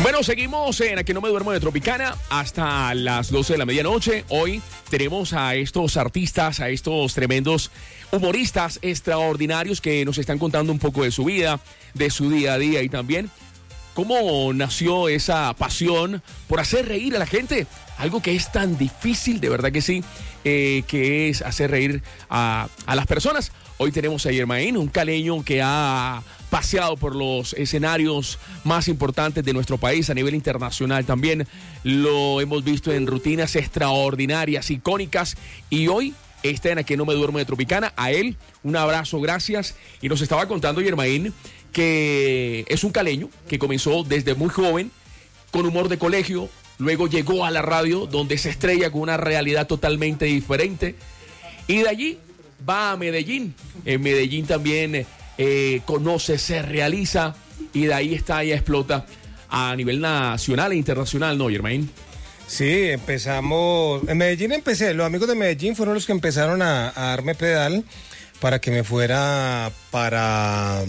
Bueno, seguimos en Aquí no me duermo de Tropicana hasta las 12 de la medianoche. Hoy tenemos a estos artistas, a estos tremendos humoristas extraordinarios que nos están contando un poco de su vida, de su día a día y también cómo nació esa pasión por hacer reír a la gente. Algo que es tan difícil, de verdad que sí, que es hacer reír a las personas. Hoy tenemos a Germain, un caleño que ha paseado por los escenarios más importantes de nuestro país a nivel internacional también. Lo hemos visto en rutinas extraordinarias, icónicas, y hoy está en Aquí no me duermo de Tropicana. A él, un abrazo, gracias. Y nos estaba contando Germain que es un caleño que comenzó desde muy joven con humor de colegio, luego llegó a la radio donde se estrella con una realidad totalmente diferente y de allí va a Medellín. En Medellín también conoce, se realiza y de ahí está, ya explota a nivel nacional e internacional, ¿no, Germain? Sí, empezamos, en Medellín empecé, los amigos de Medellín fueron los que empezaron a darme pedal para que me fuera para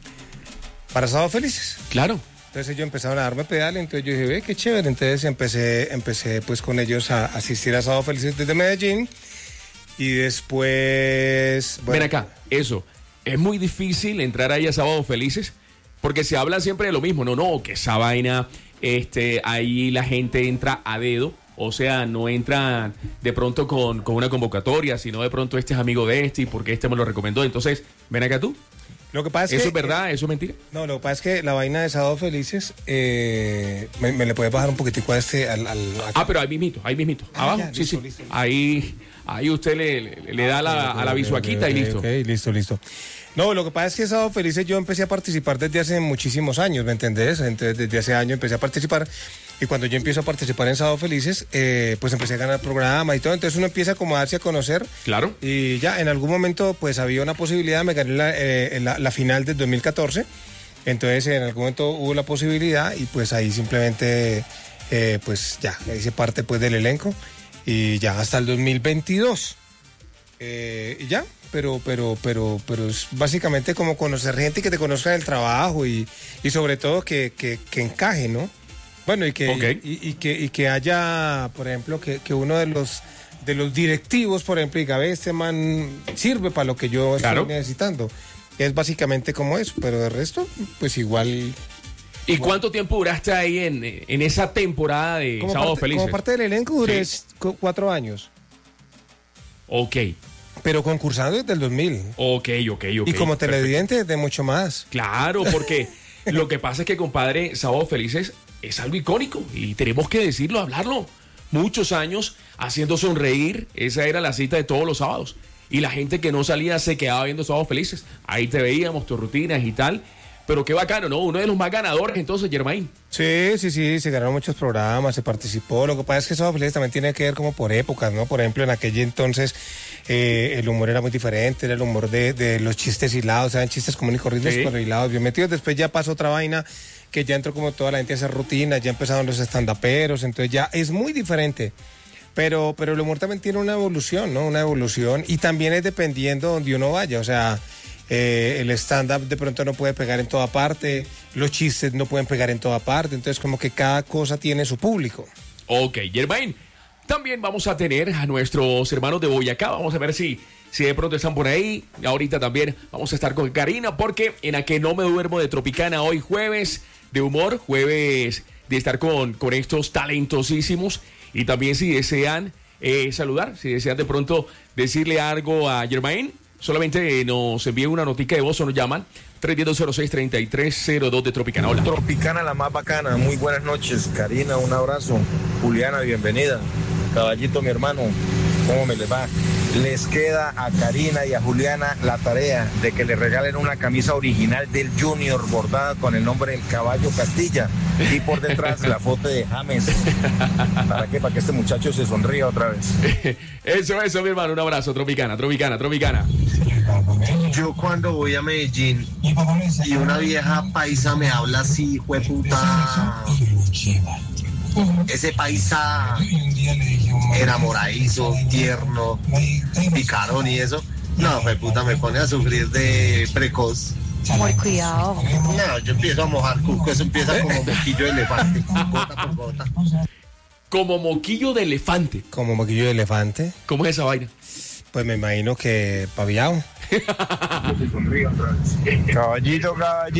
Sábado Felices. Claro. Entonces ellos empezaron a darme pedal, entonces yo dije, ve, qué chévere. Entonces empecé pues con ellos a asistir a Sábado Felices desde Medellín. Y después... Bueno. Ven acá, eso, es muy difícil entrar ahí a Sábado Felices, porque se habla siempre de lo mismo, no, que esa vaina, ahí la gente entra a dedo, o sea, no entra de pronto con una convocatoria, sino de pronto este es amigo de este y porque este me lo recomendó. Entonces, ven acá tú. Lo que pasa es ¿Eso que, es verdad? ¿Eso es mentira? No, lo que pasa es que la vaina de Sábado Felices, me le puede bajar un poquitico a pero ahí mismito. Abajo, ya, sí, listo, sí. Listo. Ahí usted le da a la bisuaquita y listo. Ok, listo. No, lo que pasa es que Sábado Felices yo empecé a participar desde hace muchísimos años, ¿me entendés? Entonces, desde hace años empecé a participar y cuando yo empiezo a participar en Sábado Felices, pues empecé a ganar programas y todo, entonces uno empieza como a darse a conocer. Claro. Y ya en algún momento pues había una posibilidad, me gané la final del 2014, entonces en algún momento hubo la posibilidad y pues ahí simplemente pues ya hice parte pues del elenco y ya hasta el 2022 y ya. Pero es básicamente como conocer gente que te conozca del trabajo y sobre todo que encaje, ¿no? Bueno, y que haya, por ejemplo, que uno de los directivos, por ejemplo, diga, este man sirve para lo que yo estoy necesitando. Es básicamente como eso, pero de resto, pues igual. ¿Y cuánto tiempo duraste ahí en esa temporada de Sábado Felices? Como parte del elenco duré 4 años. Ok. Pero concursando desde el 2000. Ok. Y como televidente de mucho más. Claro, porque lo que pasa es que, compadre, Sábado Felices es algo icónico y tenemos que decirlo, hablarlo. Muchos años haciendo sonreír, esa era la cita de todos los sábados. Y la gente que no salía se quedaba viendo Sábados Felices. Ahí te veíamos, tus rutinas y tal. Pero qué bacano, ¿no? Uno de los más ganadores entonces, Germain. Sí, se ganaron muchos programas, se participó. Lo que pasa es que Sábado Felices también tiene que ver como por épocas, ¿no? Por ejemplo, en aquel entonces el humor era muy diferente, era el humor de los chistes hilados, eran chistes comunes y corrientes, sí, pero hilados, bien metidos. Después ya pasó otra vaina que ya entró como toda la gente a hacer rutinas, ya empezaron los estandaperos, entonces ya es muy diferente. Pero el humor también tiene una evolución, ¿no? Una evolución y también es dependiendo donde uno vaya, o sea... el stand-up de pronto no puede pegar en toda parte, los chistes no pueden pegar en toda parte, entonces como que cada cosa tiene su público. Ok, Germain, también vamos a tener a nuestros hermanos de Boyacá, vamos a ver si de pronto están por ahí. Ahorita también vamos a estar con Karina, porque en A Que No Me Duermo de Tropicana, hoy jueves de humor, jueves de estar con estos talentosísimos, y también si desean saludar, si desean de pronto decirle algo a Germain, solamente nos envíen una notica de voz o nos llaman 310-06-3302 de Tropicana. Hola. Tropicana, la más bacana. Muy buenas noches. Karina, un abrazo. Juliana, bienvenida. Caballito, mi hermano, ¿cómo me les va? Les queda a Karina y a Juliana la tarea de que le regalen una camisa original del Junior bordada con el nombre del Caballo Castilla y por detrás la foto de James. ¿Para qué? Para que este muchacho se sonría otra vez. Eso, mi hermano. Un abrazo. Tropicana. Yo cuando voy a Medellín y una vieja paisa me habla así, jueputa, ese paisa enamoradizo, tierno, picarón y eso, no, jueputa, me pone a sufrir de precoz. Muy cuidado. No, yo empiezo a mojar Cusco, eso empieza como moquillo de elefante, gota por gota. Como moquillo de elefante. Como moquillo de elefante. ¿Cómo es esa vaina? Pues me imagino que paviado. Caballito,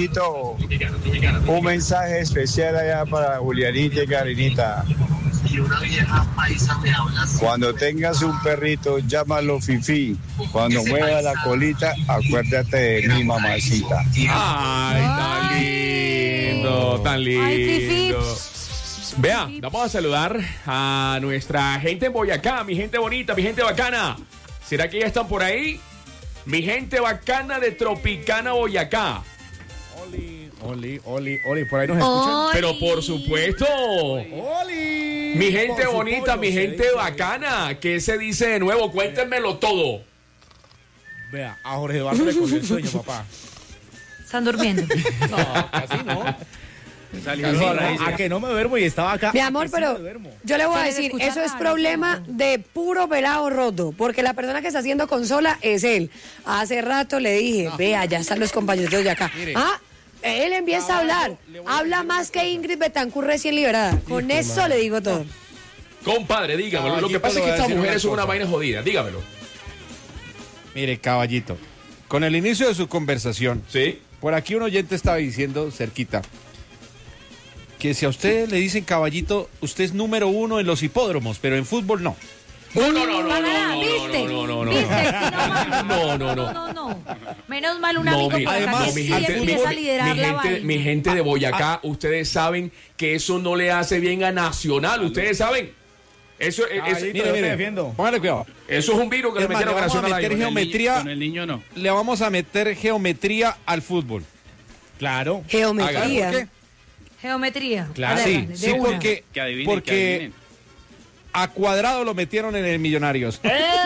un mensaje especial allá para Julianita y Karinita. Y una vieja paisa me habla así. Cuando tengas un perrito, llámalo Fifi. Cuando mueva la colita, acuérdate de mi mamacita. Ay, tan lindo, tan lindo. Ay, Fifi. Vea, vamos a saludar a nuestra gente en Boyacá, mi gente bonita, mi gente bacana. ¿Será que ya están por ahí? Mi gente bacana de Tropicana, Boyacá. Oli, por ahí nos escuchan. Pero por supuesto. Oli. Mi gente Por bonita, supuesto, mi se gente dice. bacana. ¿Qué se dice de nuevo? Cuéntenmelo todo. Vea, a Jorge Eduardo le cogió el sueño, papá. Están durmiendo. No, casi no. A que no me duermo y estaba acá. Mi amor, a que sí pero me duermo. yo le voy a Se les decir, escucha eso es raro, problema de puro pelado roto, porque la persona que está haciendo consola es él. Hace rato le dije, vea, ya están los compañeros de acá. Mire. Él empieza a hablar, habla más que Ingrid Betancourt recién liberada. Con eso le digo todo. Compadre, dígamelo. Lo que Caballito, pasa es le que voy a estas decir mujeres son una una cosa. vaina jodida. Dígamelo. Mire, caballito, con el inicio de su conversación, ¿Sí? por aquí un oyente estaba diciendo cerquita que si a usted le dicen caballito, usted es número 1 en los hipódromos, pero en fútbol no. ¿Viste? No. Menos mal un No, amigo mi- por acá además, que mi sí gente, empieza a liderar la vaina. mi gente de Boyacá, ustedes saben que eso no le hace bien a Nacional. Ustedes saben. Eso es, Mire, yo te defiendo. Póngale cuidado. eso es un virus que le Es más, metieron a le vamos a Nacional meter ahí. geometría. Con el niño no. Le vamos a meter geometría al fútbol. Claro. Geometría. ¿Por qué? Geometría. Claro. Dale, Sí, dale, sí, de una. porque, Que adivinen, que porque adivinen. a Cuadrado lo metieron en el Millonarios.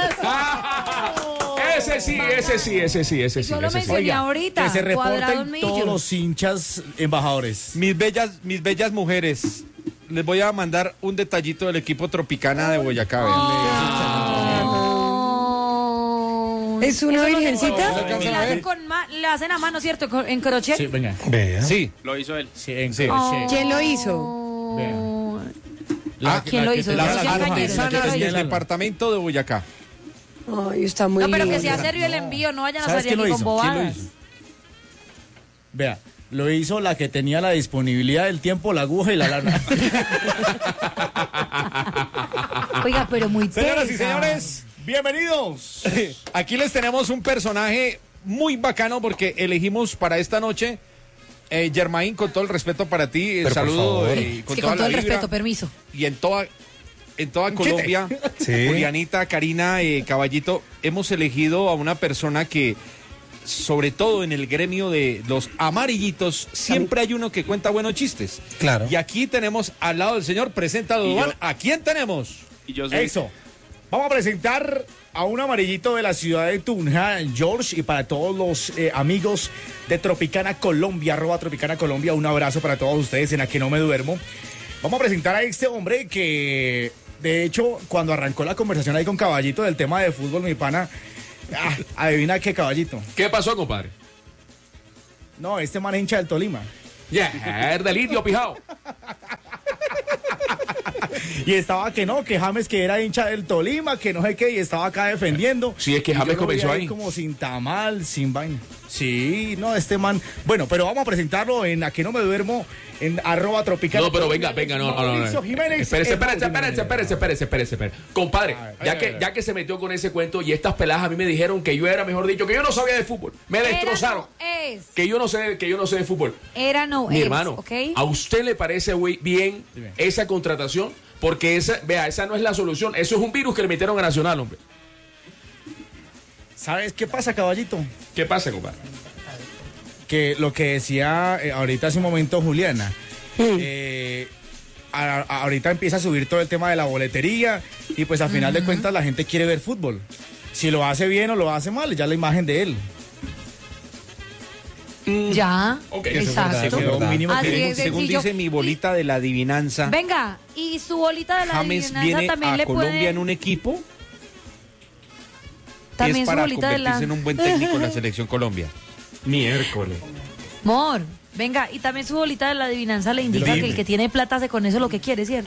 Ese sí. Yo lo mencioné Oiga, ahorita. que se Cuadrado reporten en todos millos. los hinchas embajadores. Mis bellas mujeres, les voy a mandar un detallito del equipo Tropicana de Boyacá. vean. ¿Es una Eso virgencita? lo- la hacen la hacen a mano, ¿cierto? En crochet. Sí, venga. Vea. Sí, Lo hizo él. Sí, en Sí. crochet. ¿Quién lo hizo? ¿Quién lo hizo? te lava Social las manos. Cañeros, La que ¿quién lo te hizo? del señala. departamento de Boyacá. Ay, está muy No, pero que lindo. sea serio el envío, no vayan a ¿Sabes salir quién lo aquí con hizo? ¿Quién lo bobadas. hizo? Vea, lo hizo la que tenía la disponibilidad del tiempo, la aguja y la lana. Oiga, pero muy Señoras y tesa. señores, Bienvenidos. aquí les tenemos un personaje muy bacano porque elegimos para esta noche, Germain, con todo el respeto para ti, Pero por saludo favor. y Es con que toda con todo la el vibra, respeto, permiso. y en toda Colombia, Sí. Julianita, Karina, Caballito, hemos elegido a una persona que, sobre todo en el gremio de los amarillitos, siempre hay uno que cuenta buenos chistes. Claro. Y aquí tenemos al lado del señor, presenta Y Dudán. yo- ¿A quién tenemos? Y yo soy. Eso. Vamos a presentar a un amarillito de la ciudad de Tunja, George, y para todos los amigos de Tropicana Colombia, @Tropicana Colombia, un abrazo para todos ustedes en A Que No Me Duermo. Vamos a presentar a este hombre que, de hecho, cuando arrancó la conversación ahí con Caballito del tema de fútbol, mi pana, adivina qué, Caballito. ¿Qué pasó, compadre? No, este man es hincha del Tolima. Ya, el del indio pijao. Y estaba que no, que James que era hincha del Tolima, que no sé qué, y estaba acá defendiendo. Sí, es que Y James yo lo vi comenzó ahí. como sin tamal, sin vaina. Sí, no, este man. Bueno, pero vamos a presentarlo en A Que No Me Duermo, en @Tropicana. No, pero venga, no. Mauricio Jiménez, Espérese. Jiménez. Compadre, ya que se metió con ese cuento y estas peladas a mí me dijeron que yo era, mejor dicho, que yo no sabía de fútbol. Me destrozaron. Es. Que yo no sé de fútbol. Era no Mi es, hermano, ¿ok? ¿a usted le parece bien esa contratación? Porque esa no es la solución. Eso es un virus que le metieron a Nacional, hombre. ¿Sabes qué pasa, Caballito? ¿Qué pasa, compadre? Que lo que decía ahorita hace un momento Juliana, ahorita empieza a subir todo el tema de la boletería y pues al final de cuentas la gente quiere ver fútbol. Si lo hace bien o lo hace mal, ya la imagen de él. Ya. Ok. Exacto. Quedó un mínimo Así que- es, Según sencillo. dice mi bolita de la adivinanza, Venga, y su bolita de la James adivinanza viene también a le Colombia puede... en un equipo y También es su para bolita de la... convertirse en un buen técnico en la selección Colombia. Miércoles. Mor, venga, y también su bolita de la adivinanza le indica que el que tiene plata hace con eso lo que quiere, ¿cierto?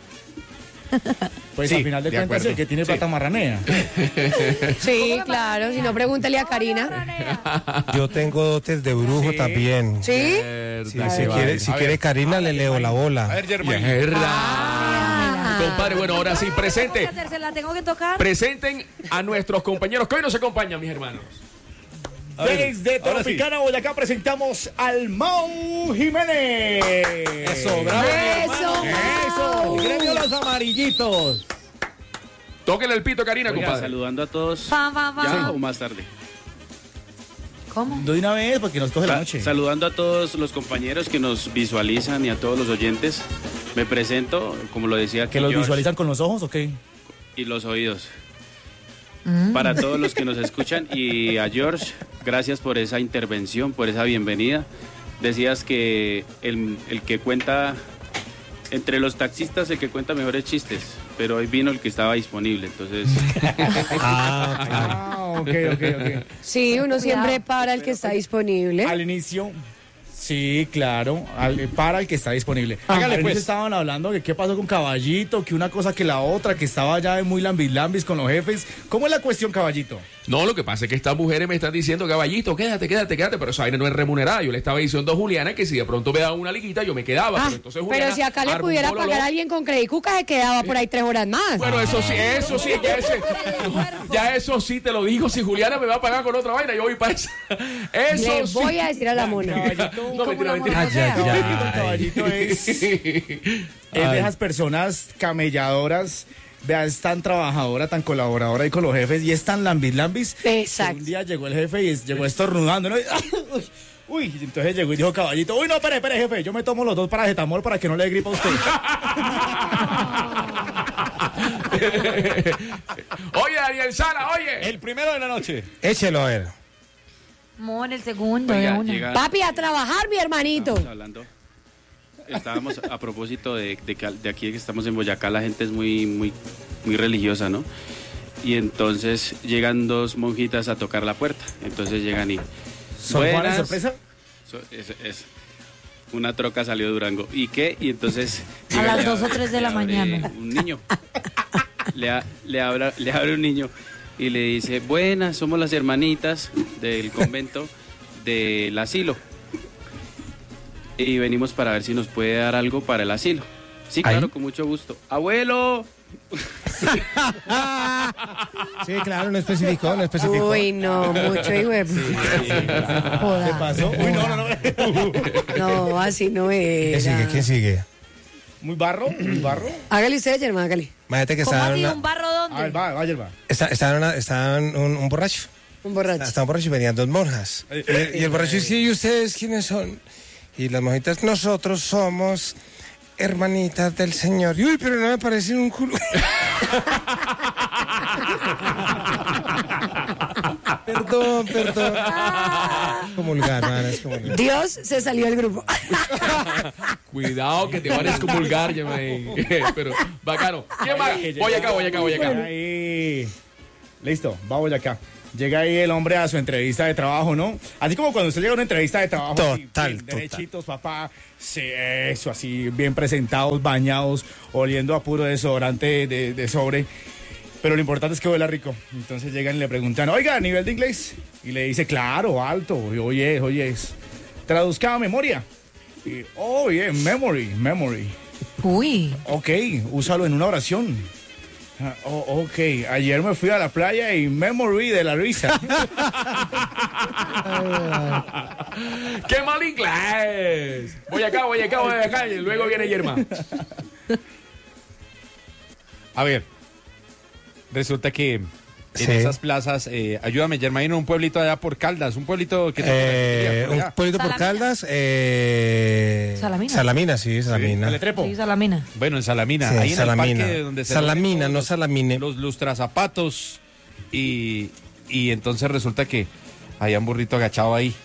Pues Sí, al final de de cuentas acuerdo. el que tiene plata marranea. Sí, claro, si no pregúntale a Karina. Yo tengo dotes de brujo Sí. también. ¿Sí? Sí, si quiere Karina, le leo la bola. A ver, Germán. Compadre, bueno, ahora sí, presente. ¿Se la tengo que tocar? Presenten a nuestros compañeros que hoy nos acompañan, mis hermanos. Desde ahora sí. Tropicana, Boyacá, presentamos al Mau Jiménez. Eso, bravo. Eso, Eso. Gremio Los Amarillitos. Tóquenle el pito, Karina, Oiga, compadre. saludando a todos. Fan, fan, fan. ¿Ya o más tarde? ¿Cómo? De una vez, porque nos coge la noche. Saludando a todos los compañeros que nos visualizan y a todos los oyentes. Me presento, como lo decía aquí ¿Que los George, visualizan con los ojos o qué? y los oídos. Para todos los que nos escuchan y a George, gracias por esa intervención, por esa bienvenida. Decías que el que cuenta, entre los taxistas, el que cuenta mejores chistes, pero hoy vino el que estaba disponible, entonces... Ok. Sí, uno siempre para el que está disponible. Al inicio, sí, claro, para el que está disponible. Hágale, Al pues. inicio estaban hablando de qué pasó con Caballito, que una cosa que la otra, que estaba ya de muy lambis con los jefes. ¿Cómo es la cuestión, Caballito? No, lo que pasa es que estas mujeres me están diciendo, caballito, quédate, pero esa vaina no es remunerada. Yo le estaba diciendo a Juliana que si de pronto me daba una liguita, yo me quedaba. Ah, Pero entonces Juliana pero si acá le armó un pudiera bololó. pagar a alguien con Credicuca, se quedaba por ahí 3 horas más. Bueno, eso sí, ya eso sí te lo digo. Si Juliana me va a pagar con otra vaina, yo voy para esa. Eso Le sí. voy a decir a la mona. Caballito, No, mentira, mentira. Caballito es de esas personas camelladoras, vea, es tan trabajadora, tan colaboradora ahí con los jefes y es tan lambis. Exacto. Un día llegó el jefe y llegó estornudando, ¿no? Uy, entonces llegó y dijo Caballito, uy, no, espere, jefe, yo me tomo los 2 paracetamol para que no le dé gripa a usted. Oye, Daniel Sala, oye. El primero de la noche. Échelo a ver. Mor, el segundo Oiga, de una. llega- Papi, a trabajar, mi hermanito. Estábamos hablando. Estábamos a propósito de aquí que estamos en Boyacá, la gente es muy religiosa, ¿no? Y entonces llegan 2 monjitas a tocar la puerta. Entonces llegan y... ¿Son Juanes "Buenas". sorpresa? Es. Una troca salió de Durango. ¿Y qué? Y entonces... A llega, las le 2 o 3 de la abre mañana. Un niño. Le abre un niño y le dice, buenas, somos las hermanitas del convento del asilo. Y venimos para ver si nos puede dar algo para el asilo. Sí, claro, ¿Ahí? con mucho gusto. ¡Abuelo! Sí, claro, no especificó. Uy, no, mucho, hijo de... ¿Qué pasó? Uy, no. No, así no era. ¿Quién sigue? ¿Muy barro? Hágale usted, hermano, hágale. Imagínate que ¿Cómo estaba así? ¿Un barro A ver, dónde? va. estaba un borracho. Un borracho. Estaba un borracho y venían 2 monjas. Y el borracho dice, ¿y ustedes quiénes son? Y las monjitas, nosotros somos hermanitas del Señor. Y, uy, pero no me parecen un culo. Perdón. Comulgar, man, es comulgar. Dios se salió del grupo. Cuidado que te van a excomulgar, Jermaine. Pero bacano. ¿Quién va? Voy acá. Ahí. Listo, vamos acá. Llega ahí el hombre a su entrevista de trabajo, ¿no? Así como cuando usted llega a una entrevista de trabajo. Total, así, bien derechitos, papá. Sí, eso, así, bien presentados, bañados, oliendo a puro desodorante de sobre. Pero lo importante es que huela rico. Entonces llegan y le preguntan, oiga, ¿nivel de inglés? Y le dice, claro, alto. Y, oye, traduzca a memoria. Y, bien, memory. Uy. Ok, úsalo en una oración. Ok, ayer me fui a la playa y me morí de la risa. ¡Qué mal inglés! Voy acá y luego viene Yerma. A ver, resulta que en Sí. esas plazas, ayúdame, Germain, un pueblito allá por Caldas, un pueblito que Un pueblito por Salamina. Caldas. Salamina. Salamina, sí, Salamina. Teletrepo. Sí, Salamina. Bueno, en Salamina, Sí, ahí en Salamina. el parque donde se Salamina, reúnen no todos Salamine. los lustrazapatos y entonces resulta que hay un burrito agachado ahí.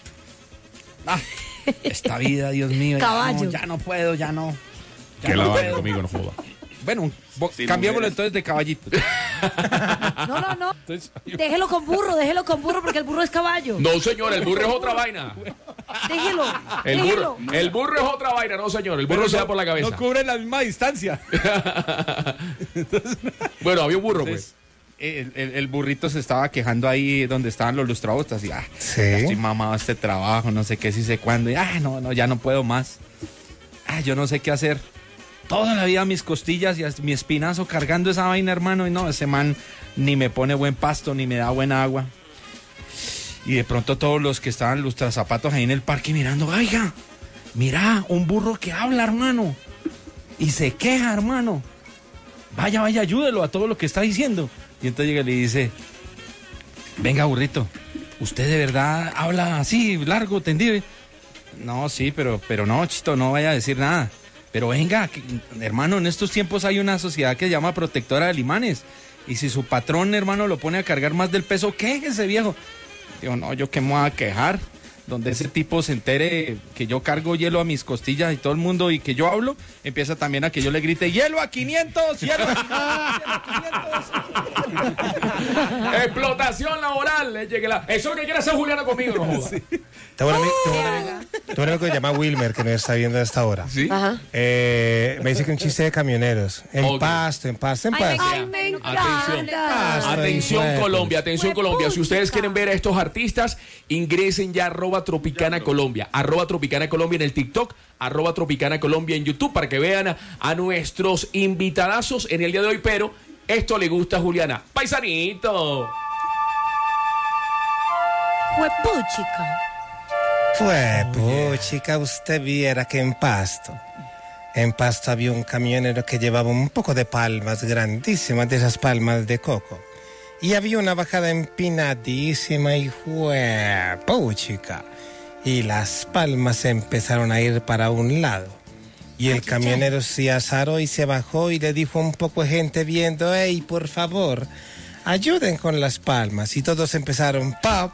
Esta vida, Dios mío. Caballo. Ya no puedo, ya no. Que la vayan conmigo, no joda. Bueno, cambiémoslo entonces de caballito. No. Déjelo con burro porque el burro es caballo. No, señor, el burro es otra vaina. Déjelo. El burro es otra vaina, no, señor. El burro se da por la cabeza. No cubre la misma distancia. Bueno, había un burro, entonces, pues. El burrito se estaba quejando ahí donde estaban los lustrabotas y ya estoy mamado de este trabajo, no sé qué, si sé cuándo. Y, no, ya no puedo más. Yo no sé qué hacer. Toda la vida mis costillas y mi espinazo cargando esa vaina, hermano. Y no, ese man ni me pone buen pasto, ni me da buena agua. Y de pronto todos los que estaban lustrazapatos ahí en el parque mirando, oiga, mira, un burro que habla, hermano. Y se queja, hermano. Vaya, ayúdelo a todo lo que está diciendo. Y entonces llega y le dice, venga, burrito, ¿usted de verdad habla así, largo, tendido? No, sí, pero no, chito, no vaya a decir nada. Pero venga, hermano, en estos tiempos hay una sociedad que se llama protectora de limanes. Y si su patrón, hermano, lo pone a cargar más del peso, quéjese, viejo. Digo, no, yo qué me voy a quejar. Donde ese tipo se entere que yo cargo hielo a mis costillas y todo el mundo y que yo hablo, empieza también a que yo le grite, ¡hielo a 500! ¡Hielo a 500! Explotación laboral. Eso es lo que quiere hacer Juliana conmigo, no joda. Sí. Tengo un amigo que se llama Wilmer, que nos está viendo a esta hora. ¿Sí? Me dice que un chiste de camioneros. En Pasto. Ay, me encanta. Atención Colombia. Si ustedes quieren ver a estos artistas, ingresen ya @Tropicana Colombia. @Tropicana Colombia en el TikTok, @Tropicana Colombia en YouTube, para que vean a nuestros invitadazos en el día de hoy. Pero esto le gusta a Juliana. ¡Paisanito! Puchica, usted viera que en Pasto había un camionero que llevaba un poco de palmas grandísimas, de esas palmas de coco. Y había una bajada empinadísima y puchica. Y las palmas empezaron a ir para un lado. Y el camionero se azaró y se bajó y le dijo a un poco de gente viendo, ¡ey, por favor, ayuden con las palmas! Y todos empezaron, pa.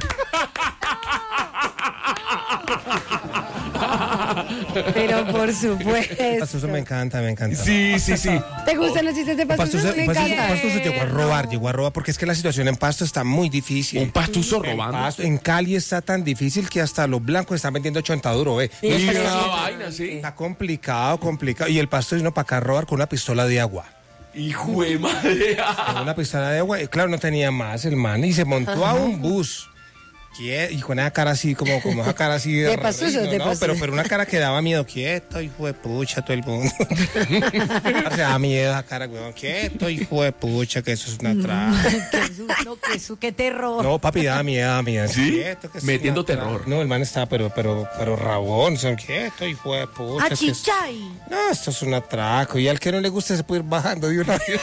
Pero por supuesto. Pastuso me encanta. Sí. ¿Te gustan los chistes de Pastuso? Me encanta. Pastuso llegó a robar porque es que la situación en Pasto está muy difícil. Un pastuso robando. En Cali está tan difícil que hasta los blancos están vendiendo chontaduro, Está complicado. Y el Pasto vino para acá a robar con una pistola de agua. ¡Hijo de madre! Con una pistola de agua, claro, no tenía más el man y se montó a un bus. Y con esa cara así, como esa cara así de Pastuso, pero una cara que daba miedo, quieto, hijo de pucha, todo el mundo. Se da miedo esa cara, weón, quieto, hijo de pucha, que eso es una trampa. Qué terror. No, papi, daba miedo. ¿Sí? Quieto, que metiendo terror. No, el man estaba, pero rabón, son quieto, hijo de pucha. ¡Achichay! No, esto es un atraco, y al que no le gusta se puede ir bajando de una vez.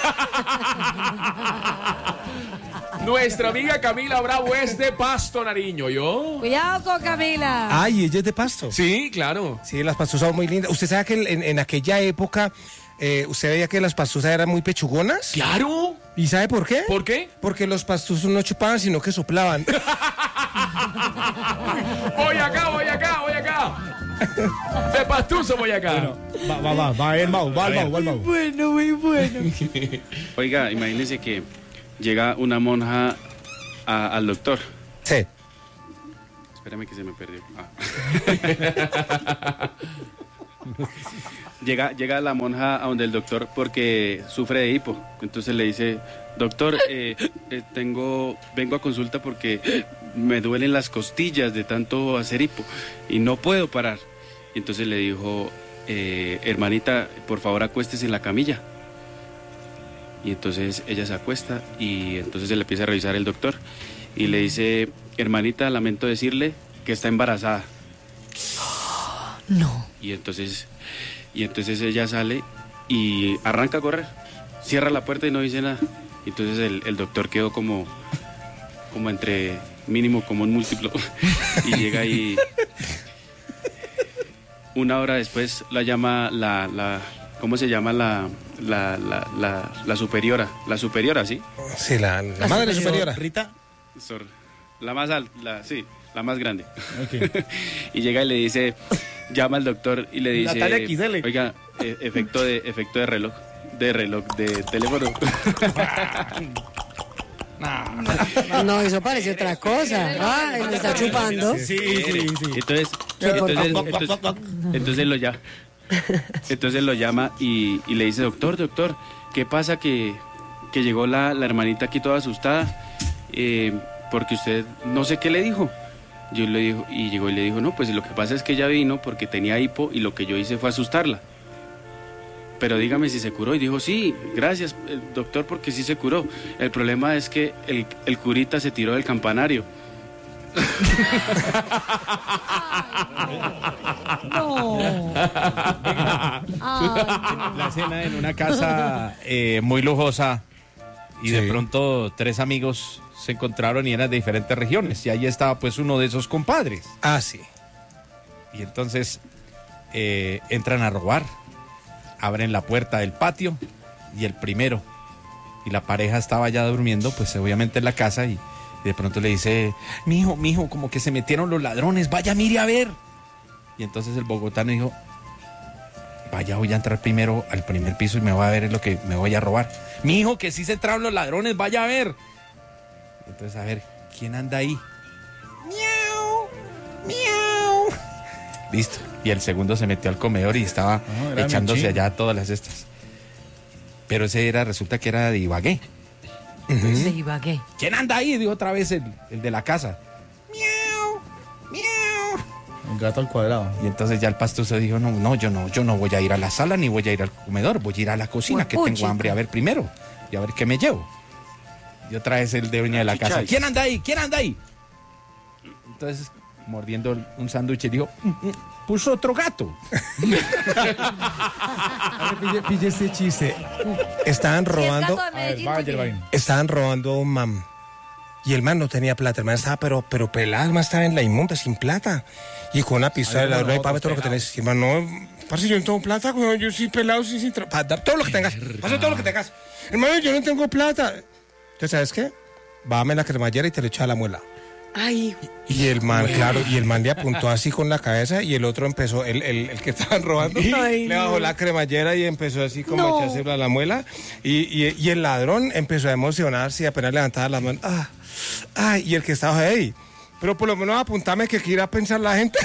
Nuestra amiga Camila Bravo es de Pasto, Nariño, ¿yo? Cuidado con Camila. Ay, ella es de Pasto. Sí, claro. Sí, las pastuzas son muy lindas. ¿Usted sabe que en aquella época usted veía que las pastuzas eran muy pechugonas? ¡Claro! ¿Y sabe por qué? ¿Por qué? Porque los pastuzos no chupaban, sino que soplaban. Voy acá. De Pastuso voy acá. Bueno, va el Mau. Muy bueno. Oiga, imagínese que llega una monja al doctor. Sí. Espérame que se me perdió. Llega la monja a donde el doctor porque sufre de hipo. Entonces le dice, doctor, vengo a consulta porque me duelen las costillas de tanto hacer hipo y no puedo parar. Y entonces le dijo, hermanita, por favor acuéstese en la camilla. Y entonces ella se acuesta y entonces se le empieza a revisar el doctor y le dice, hermanita, lamento decirle que está embarazada. No. Y entonces ella sale y arranca a correr, cierra la puerta y no dice nada. Y entonces el doctor quedó como entre mínimo común múltiplo y llega ahí. Una hora después la llama ¿cómo se llama la superiora? La superiora, ¿sí? Sí, la madre superiora. Rita. La más alta, sí, la más grande. Okay. Y llega y le dice, llama al doctor y le dice, oiga, efecto de reloj. de reloj, de teléfono. No, eso parece otra cosa. Ah, él está chupando. Sí. Entonces lo llama y le dice, doctor, ¿qué pasa que llegó la hermanita aquí toda asustada? Porque usted no sé qué le dijo. Yo le dijo, y llegó y le dijo, no, pues lo que pasa es que ella vino porque tenía hipo y lo que yo hice fue asustarla. Pero dígame si se curó. Y dijo, sí, gracias, doctor, porque sí se curó. El problema es que el curita se tiró del campanario. No. La cena en una casa muy lujosa y de pronto 3 amigos se encontraron y eran de diferentes regiones. Y ahí estaba pues uno de esos compadres. Ah, sí. Y entonces entran a robar. Abren la puerta del patio y el primero, y la pareja estaba ya durmiendo, pues obviamente en la casa, y de pronto le dice, mijo, como que se metieron los ladrones, vaya, mire a ver. Y entonces el bogotano dijo, vaya, voy a entrar primero al primer piso y me voy a ver lo que me voy a robar. Mijo, que sí se entraron los ladrones, vaya a ver. Entonces, a ver, ¿quién anda ahí? Miau, miau. Listo. Y el segundo se metió al comedor y estaba echándose allá todas las estas. Pero ese resulta que era de Ibagué. De Ibagué. ¿Quién anda ahí? Dijo otra vez el de la casa. Miau, miau. Un gato al cuadrado. Y entonces ya el pastuso dijo, no, yo no voy a ir a la sala ni voy a ir al comedor, voy a ir a la cocina, que tengo hambre, a ver primero, y a ver qué me llevo. Y otra vez el dueño de la casa, ¿quién anda ahí? Entonces, mordiendo un sándwich, dijo, puso otro gato. Pille este chiste. Estaban robando a un man. Y el man no tenía plata, el man estaba pero pelado, el man estaba en la inmunda, sin plata. Y con una pistola de ladrón, paga todo lo que tenés. Y el man, no, parce, yo no tengo plata, yo soy pelado, sin dar todo lo que tengas, pasa todo lo que tengas. Hermano, yo no tengo plata. Entonces, ¿sabes qué? Bájame la cremallera y te lo echa a la muela. Ay. Y el man, claro, y el man le apuntó así con la cabeza y el otro empezó, el que estaban robando, le bajó la cremallera y empezó así como a echárselo a la muela. Y el ladrón empezó a emocionarse y apenas levantaba las manos. Y el que estaba ahí, pero por lo menos apuntame que quiera pensar la gente.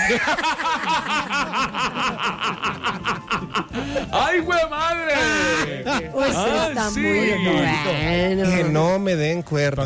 ¡Ay, güey, madre! Pues está muy bueno. Que no me den cuerda.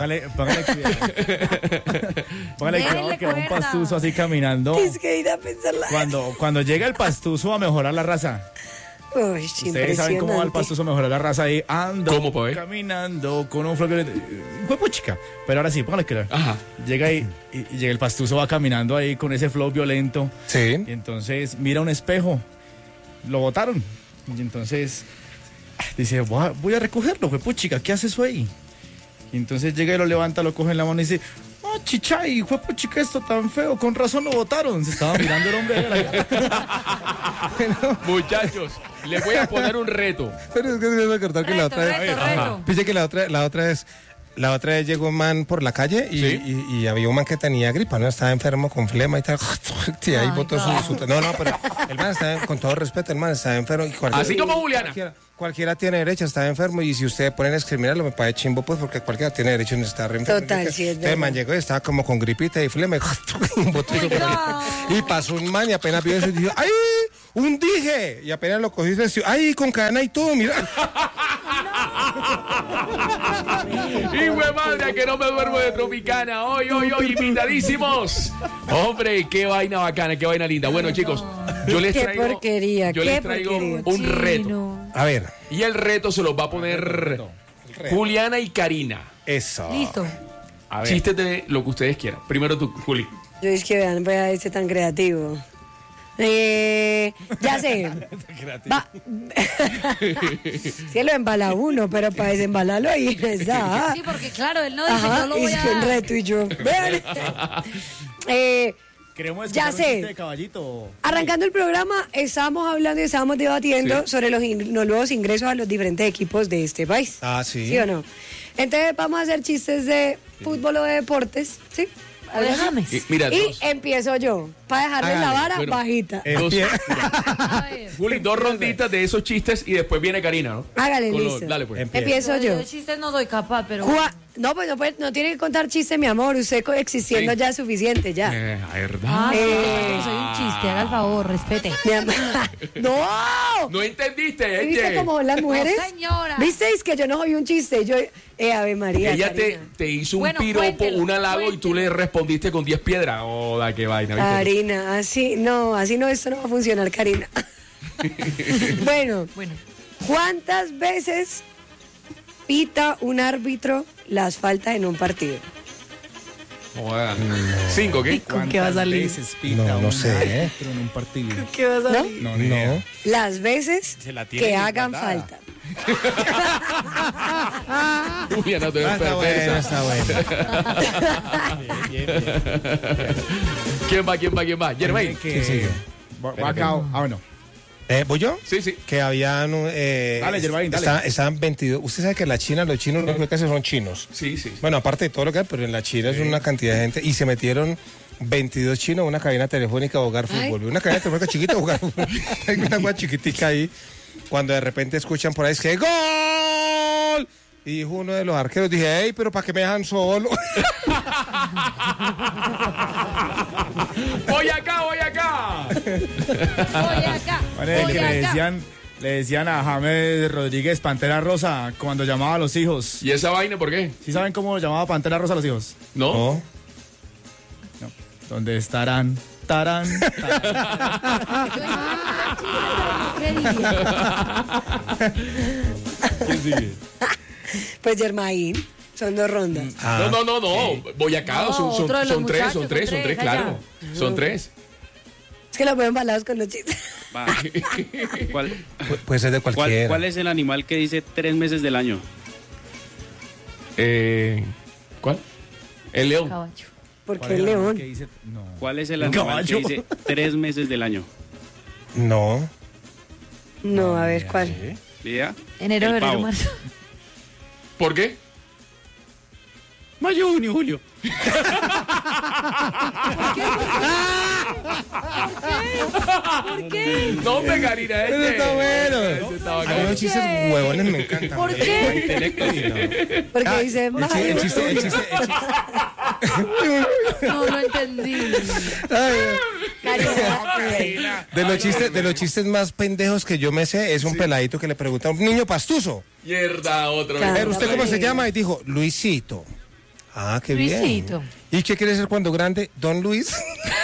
Póngale cuidado que va un pastuso así caminando. Es que ir a pensar la Cuando llega el pastuso a mejorar la raza. Uy, ustedes saben cómo va el pastuso a mejorar la raza ahí. Ando caminando con un floquero. Chica. Pero ahora sí, póngale que llega ahí y llega el pastuso, va caminando ahí con ese flow violento. Sí. Y entonces mira un espejo. Lo botaron. Y entonces dice, voy a recogerlo, chica, ¿qué hace eso ahí? Y entonces llega y lo levanta, lo coge en la mano y dice, chichay, chica, esto tan feo, con razón lo botaron. Se estaba mirando el hombre. Muchachos, les voy a poner un reto. Pero es que se me acordar que la otra vez. Fíjate que la otra vez llegó un man por la calle y había un man que tenía gripa, ¿no? Estaba enfermo con flema y tal. Sí, ahí botó su... No, pero el man estaba, con todo respeto, el man estaba enfermo. Así como Juliana. Cualquiera tiene derecho a estar enfermo y si ustedes ponen a discriminarlo me parece chimbo, pues, porque cualquiera tiene derecho a estar enfermo. Total, sí, es verdad. El man llegó y estaba como con gripita y flema y pasó un man y apenas vio eso y dijo, ¡ay! ¡Un dije! Y apenas lo cogí y decía, ¡ay! Con cadena y todo, mira. Y güey, madre, que no me duermo de Tropicana. Hoy, invitadísimos. Hombre, qué vaina bacana, qué vaina linda. Bueno, chicos, yo les traigo un reto. A ver. Y el reto se los va a poner Juliana y Karina. Eso. Listo. A ver. Chistes de lo que ustedes quieran. Primero tú, Juli. Yo es que vean, voy a irse tan creativo. Ya sé. Sí lo embala uno, pero para desembalarlo ahí está. Sí, porque claro, él no dice, yo lo voy a... el reto y yo. Vean. Ya sé. De caballito. Arrancando el programa, estábamos hablando y estábamos debatiendo sobre los nuevos ingresos a los diferentes equipos de este país. Ah, sí. ¿Sí o no? Entonces vamos a hacer chistes de fútbol o de deportes, ¿sí? Déjame. Y empiezo yo. para dejarles la vara Bueno, bajita. Juli, 2 ronditas de esos chistes y después viene Karina, ¿no? Hágale, Con listo. dale, pues. Empiezo yo. De chistes no doy capaz, pero... No, pues no tiene que contar chistes, mi amor. Usted existiendo Sí. ya es suficiente, ya. ¿Verdad? Sí, soy un chiste, haga el favor, respete. Mi amor. ¡No! No entendiste, ¿Viste cómo son las mujeres? No, señora. ¿Visteis que yo no soy un chiste? Yo, Ave María. Ella Karina. te hizo un Bueno, piropo, cuéntelo, un halago y tú le respondiste con 10 piedras. Hola, qué vaina. ¿viste? Karina, así no, esto no va a funcionar, Karina. Bueno, ¿cuántas veces pita un árbitro las faltas en un partido? Joder. 5, ¿qué? ¿Con qué va a salir? No sé. En un partido. ¿Qué va a salir? No, ni idea. Las veces Se la tiene que bien hagan guardada. falta. Juliana, tú eres Está perversa. bueno, está bueno. ¿Quién va? Germain. Que va acá. Bueno. ¿Voy yo? Sí. Que habían... Dale, Germain, dale. Estaban 22... Usted sabe que en la China, los chinos lo que hacen son chinos. Sí. Bueno, aparte de todo lo que hay, pero en la China es una cantidad de gente. Y se metieron 22 chinos en una cabina telefónica a jugar fútbol. Una cabina telefónica chiquita a jugar fútbol. Hay una agua chiquitica ahí. Cuando de repente escuchan por ahí, es que ¡gol! Y dijo uno de los arqueros, dije, ¡ey, pero para qué me dejan solo! ¡Voy acá! Voy acá. Vale, Voy que acá. le decían a James Rodríguez Pantera Rosa cuando llamaba a los hijos. ¿Y esa vaina por qué? ¿Sí saben cómo llamaba Pantera Rosa a los hijos? ¿No? No. ¿Dónde estarán? Tarán. ¿Quién sigue? Pues Germain, son 2 rondas. No. Voy acá. No, Son otro de los tres, muchachos, son tres, allá. claro. Son 3. Es que los veo embalados con los chistes. Va. ¿Cuál, Puede ser de cualquiera. cuál es el animal que dice 3 meses del año? ¿Cuál? El león. Caballo. Porque el león. ¿Cuál es el animal que dice 3 meses del año? No. No, a ver, ¿cuál? ¿Idea? Enero, El febrero, pavo. marzo. ¿Por qué? Mayo, junio, julio. ¿Por qué? No, hombre, Karina. Eso está bueno. Ese está A mí bacano. los chistes huevones me encantan. ¿Por qué? Intelecto sí, no. Porque dice, El chiste. No lo entendí. Karina, De los chistes más pendejos que yo me sé es un peladito que le pregunta a un niño pastuso. Mierda, otro. Claro. Pero ¿usted cómo se llama? Y dijo, Luisito. Ah, qué bien. Luisito. ¿Y qué quiere ser cuando grande? Don Luis.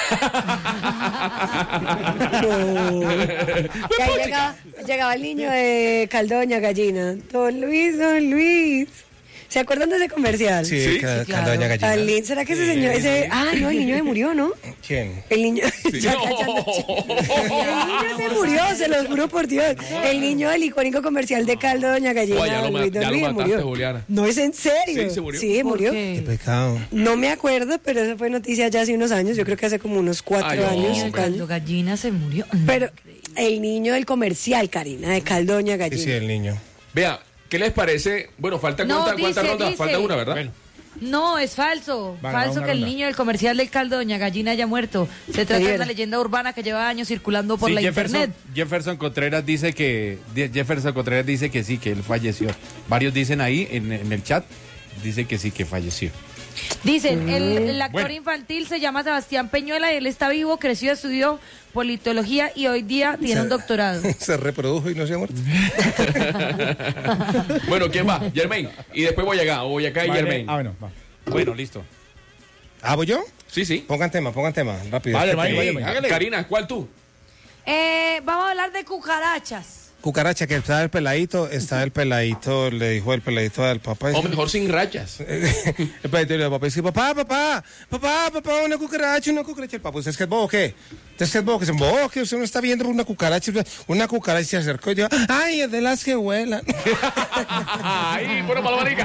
Y ahí llegaba el niño de Caldoña Gallina. Don Luis. ¿Se acuerdan de ese comercial? Sí, claro. Doña Gallina. ¿Será que ese señor, no, el niño se murió, ¿no? ¿Quién? El niño, ya No. cachando chistes. El niño se murió, se los juro por Dios. El niño del icónico comercial de caldo Doña Gallina. Oye, ya lo Luis Don Luis, mataste, murió. Juliana. No, es en serio. Sí, se murió. Sí, ¿Por murió. qué? Qué pecado. No me acuerdo, pero eso fue noticia ya hace unos años. Yo creo que hace como unos 4 Ay, no, años, hombre. 5 Cuando años. gallina se murió. Pero el niño del comercial, Karina, de Caldoña Gallina. Sí, el niño. Vea, ¿qué les parece? Bueno, falta No, cuántas rondas? dice. Falta una, ¿verdad? No, es falso. Va, Falso una que el ronda. niño del comercial del caldo Doña Gallina haya muerto. Se trata de una leyenda urbana que lleva años circulando por Sí, la internet. Jefferson Contreras dice que sí, que él falleció. Varios dicen ahí en el chat, dice que sí, que falleció. Dicen, el actor infantil se llama Sebastián Peñuela y él está vivo, creció, estudió politología y hoy día tiene un doctorado. Se reprodujo y no se ha muerto. Bueno, ¿quién va? Germain. Y después voy acá y Vale. Germain. Bueno, va. Bueno, listo. ¿Voy yo? Sí. Pongan tema, rápido. Vale, Es que vale, tengo- vale. Hágale. Karina, ¿cuál tú? Vamos a hablar de cucarachas. Cucaracha, que está el peladito, le dijo el peladito al papá. O mejor sin rachas. El peladito le dijo al papá, dice, papá, una cucaracha. El papá, ¿usted es que es bobo o qué? ¿Usted es que es bobo? Que se bobo, que usted no está viendo una cucaracha. Una cucaracha se acercó y dijo, ay, es de las que vuelan. ¡Ay, bueno, palomarica!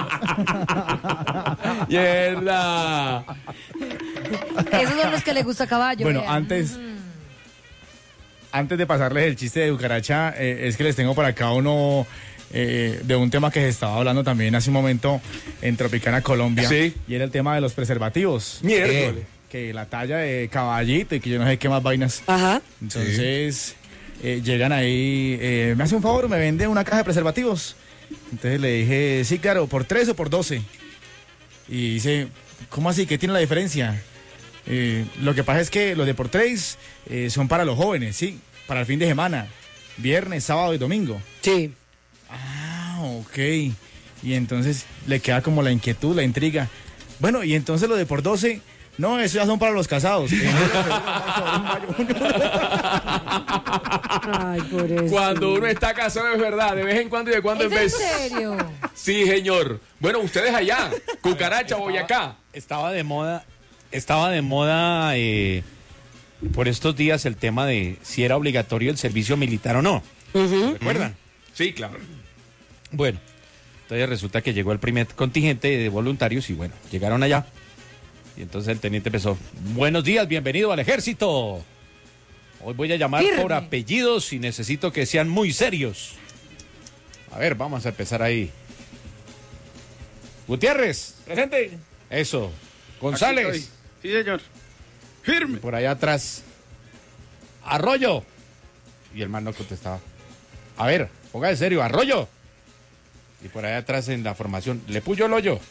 ¡Mierda! Esos son los que le gusta a caballo. Bueno, vea. antes de pasarles el chiste de cucaracha, es que les tengo para acá uno de un tema que se estaba hablando también hace un momento en Tropicana Colombia. Sí. Y era el tema de los preservativos. Miércoles. que la talla de caballito y que yo no sé qué más vainas. Ajá. Entonces, llegan ahí, me hace un favor, me vende una caja de preservativos. Entonces le dije, sí, claro, ¿por 3 o por 12? Y dice, ¿cómo así? ¿Qué tiene la diferencia? Lo que pasa es que los de por 3 son para los jóvenes, sí, para el fin de semana, viernes, sábado y domingo. Sí. Ah, ok. Y entonces le queda como la inquietud, la intriga. Bueno, y entonces lo de por 12, no, eso ya son para los casados. Ay, por eso. Cuando uno está casado es verdad, de vez en cuando y de cuando en vez. ¿Es en serio? Sí, señor. Bueno, ustedes allá, Cucaracha, Boyacá. Estaba de moda por estos días el tema de si era obligatorio el servicio militar o no. ¿Recuerdan? Sí, claro. Bueno, entonces resulta que llegó el primer contingente de voluntarios y bueno, llegaron allá. Y entonces el teniente empezó, buenos días, bienvenido al ejército. Hoy voy a llamar por apellidos y necesito que sean muy serios. A ver, vamos a empezar ahí. Gutiérrez. Presente. Eso. González. Sí, señor. Firme. Por allá atrás. Arroyo. Y el man no contestaba. A ver, ponga de serio, Arroyo. Y por allá atrás en la formación, le puyo el hoyo.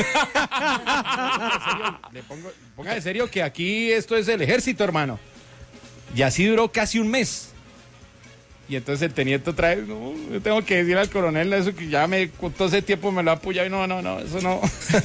Ponga de serio que aquí esto es el ejército, hermano. Y así duró casi un mes. Y entonces el teniente otra vez, no, yo tengo que decir al coronel eso que ya me todo ese tiempo me lo ha apoyado y no, eso no.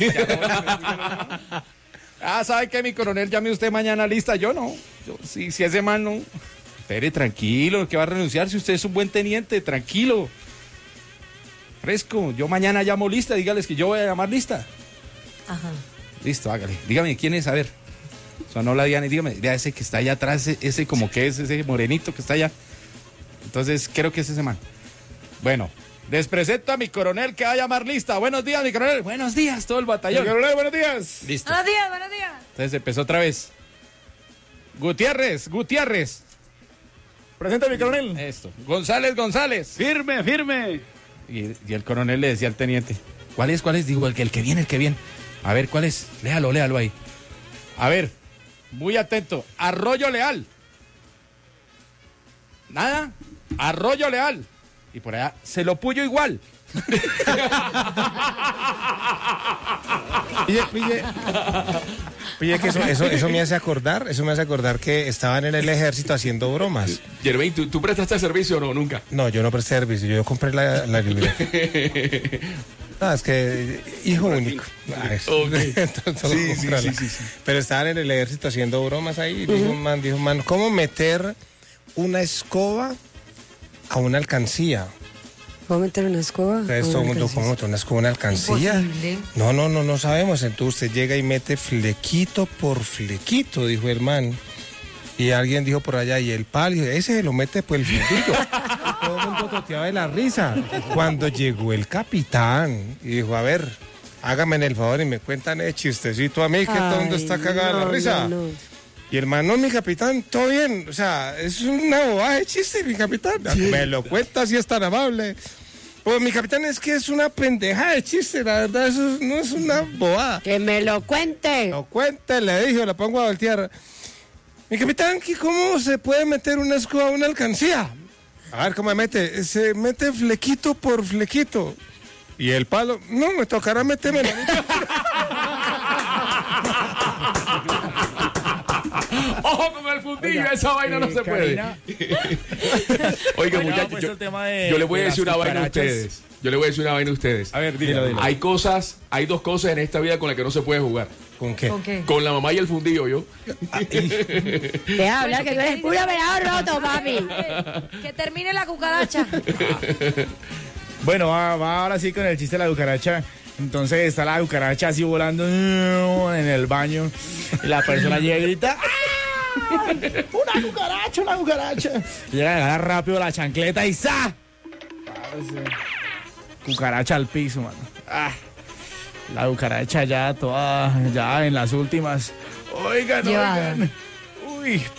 ¿Sabe qué, mi coronel? Llame usted mañana lista. Yo no. Si ese man no. Espere, tranquilo, que va a renunciar si usted es un buen teniente, tranquilo. Fresco, yo mañana llamo lista, dígales que yo voy a llamar lista. Ajá. Listo, hágale. Dígame quién es, a ver. Sonó la Diana y dígame, ese que está allá atrás, ese como que es ese morenito que está allá. Entonces, creo que es ese man. Bueno, les presento a mi coronel que va a llamar lista. Buenos días, mi coronel. Buenos días, todo el batallón. Mi coronel, buenos días. Listo. Buenos días, buenos días. Entonces empezó otra vez. Gutiérrez. Presenta a mi coronel. Esto. González. Firme. Y el coronel le decía al teniente, ¿cuál es? Digo, el que viene. A ver, ¿cuál es? Léalo ahí. A ver, muy atento. Arroyo Leal. Nada. Arroyo Leal. Y por allá, se lo puyo igual. Pille que eso me hace acordar que estaban en el ejército haciendo bromas. Jermaine, ¿tú prestaste servicio o no? Nunca. No, yo no presté servicio, yo compré la libreta. No, es que hijo único. Okay. Sí. Pero estaban en el ejército haciendo bromas ahí. Dijo un man, ¿cómo meter una escoba a una alcancía? ¿Cómo meter una escoba? Entonces todo el mundo, ¿cómo meter una escoba a una alcancía? Imposible. No sabemos. Entonces usted llega y mete flequito por flequito, dijo el man. Y alguien dijo por allá, y el palo, y ese se lo mete por el flequito. Todo el mundo toteaba de la risa. Cuando llegó el capitán y dijo, a ver, hágame el favor y me cuentan el chistecito a mí, que todo el mundo está cagado de la risa. No. Y el man, no, mi capitán, todo bien. O sea, es una bobada de chiste, mi capitán. Sí. Me lo cuenta si es tan amable. Pues mi capitán, es que es una pendeja de chiste, la verdad, eso no es una bobada. Que me lo cuente. Lo cuente, le dije, lo pongo a voltear. Mi capitán, ¿cómo se puede meter una escoba a una alcancía? A ver, ¿cómo mete? Se mete flequito por flequito. Y el palo, no, me tocará meterme la ¡Ojo con el fundillo! Oiga, esa vaina no se puede. Oiga, muchachos, yo le voy a decir una vaina a ustedes. A ver, dilo. Hay dos cosas en esta vida con las que no se puede jugar. ¿Con qué? Con la mamá y el fundillo, yo. Te habla que tú eres puro venado roto, papi. Que termine la cucaracha. Bueno, va ahora sí con el chiste de la cucaracha. Entonces está la cucaracha así volando en el baño. Y la persona llega y grita, ¡ah! ¡Una cucaracha! Y llega a agarrar rápido la chancleta y ¡za! Cucaracha al piso, mano. La cucaracha ya toda, ya en las últimas. Oigan. Uy,